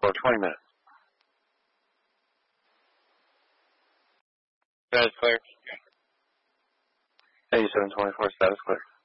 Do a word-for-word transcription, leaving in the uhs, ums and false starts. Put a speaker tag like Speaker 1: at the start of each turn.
Speaker 1: for twenty minutes.
Speaker 2: Status clear.
Speaker 1: eighty-seven twenty-four, status clear.